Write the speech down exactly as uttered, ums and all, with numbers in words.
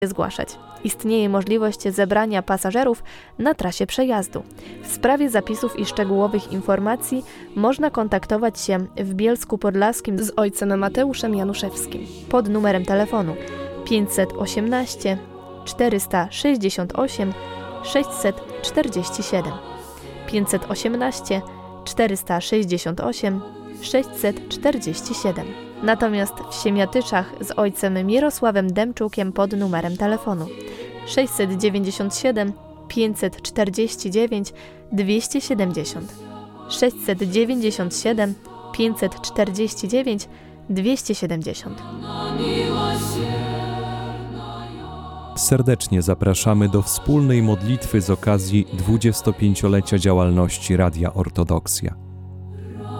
zgłaszać. Istnieje możliwość zebrania pasażerów na trasie przejazdu. W sprawie zapisów i szczegółowych informacji można kontaktować się w Bielsku Podlaskim z ojcem Mateuszem Januszewskim pod numerem telefonu pięćset osiemnaście czterysta sześćdziesiąt osiem sześćset czterdzieści siedem pięćset osiemnaście czterysta sześćdziesiąt osiem sześćset czterdzieści siedem. Natomiast w Siemiatyczach z ojcem Mirosławem Demczukiem pod numerem telefonu sześćset dziewięćdziesiąt siedem pięćset czterdzieści dziewięć dwieście siedemdziesiąt sześćset dziewięćdziesiąt siedem pięćset czterdzieści dziewięć dwieście siedemdziesiąt. Serdecznie zapraszamy do wspólnej modlitwy z okazji dwudziestopięciolecia działalności Radia Ortodoksja.